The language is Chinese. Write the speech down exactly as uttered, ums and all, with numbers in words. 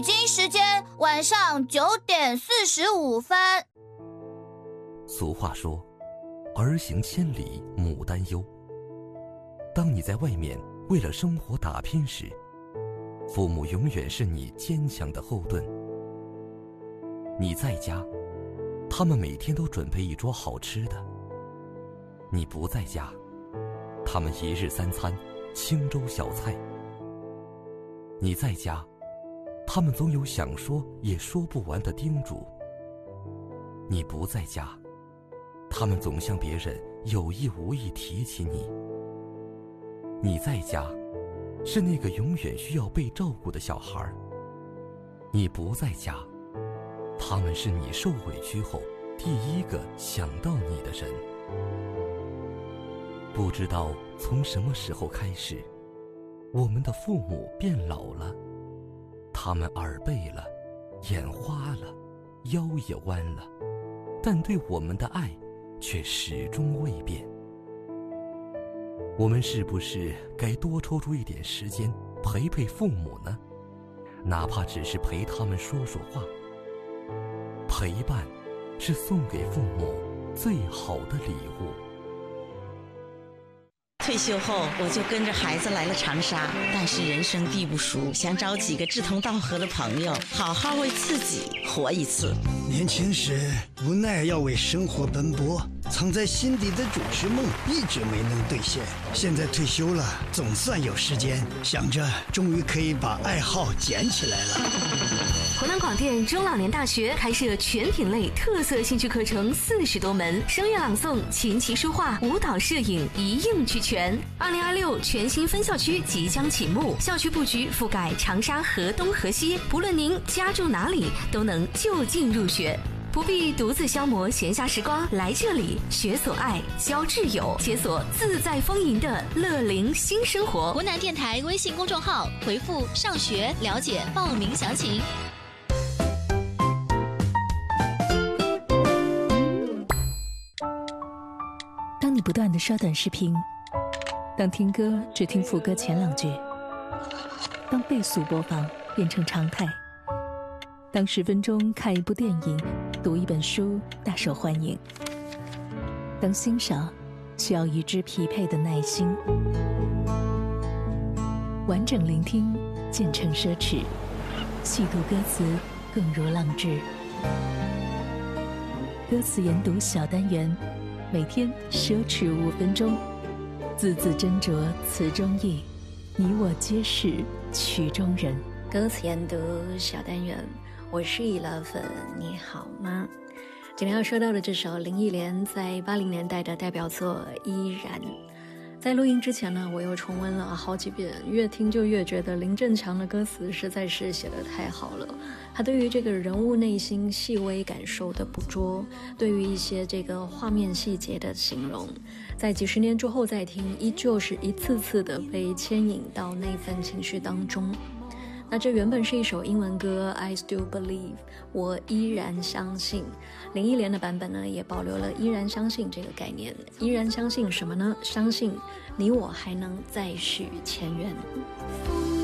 北京时间晚上九点四十五分。 俗话说，儿行千里母担忧。当你在外面为了生活打拼时，父母永远是你坚强的后盾。你在家，他们每天都准备一桌好吃的；你不在家，他们一日三餐清粥小菜。你在家，他们总有想说也说不完的叮嘱；你不在家，他们总向别人有意无意提起你。你在家，是那个永远需要被照顾的小孩；你不在家，他们是你受委屈后第一个想到你的人。不知道从什么时候开始，我们的父母变老了，他们耳背了，眼花了，腰也弯了，但对我们的爱却始终未变。我们是不是该多抽出一点时间陪陪父母呢？哪怕只是陪他们说说话。陪伴是送给父母最好的礼物。 退休后，我就跟着孩子来了长沙，但是人生地不熟，想找几个志同道合的朋友，好好为自己活一次。 年轻时无奈要为生活奔波，藏在心底的主持梦一直没能兑现。现在退休了，总算有时间，想着终于可以把爱好捡起来了。 湖南广电中老年大学开设全品类特色兴趣课程四十多门，声乐朗诵、琴棋书画、舞蹈摄影一应俱全。二零二六全新分校区即将启幕，校区布局覆盖长沙河东河西，不论您家住哪里，都能就近入学。不必独自消磨闲暇时光，来这里学所爱，交挚友，解锁自在丰盈的乐龄新生活。 湖南电台微信公众号回复上学了解报名详情。 当你不断地刷短视频，当听歌只听副歌前两句，当倍速播放变成常态，当十分钟看一部电影、读一本书大受欢迎，当欣赏需要与之匹配的耐心，完整聆听渐成奢侈，细读歌词更如浪掷。歌词研读小单元，每天奢侈五分钟，字字斟酌词中意，你我皆是曲中人。 歌词研读小单元，我是易拉粉，你好吗？今天要说到的这首林忆莲在八零年代的代表作《依然》，在录音之前呢，我又重温了好几遍，越听就越觉得林振强的歌词实在是写得太好了。他对于这个人物内心细微感受的捕捉，对于一些这个画面细节的形容，在几十年之后再听，依旧是一次次的被牵引到那份情绪当中。那这原本是一首英文歌 I still believe， 我依然相信。林忆莲的版本呢，也保留了依然相信这个概念。依然相信什么呢？相信你我还能再续前缘。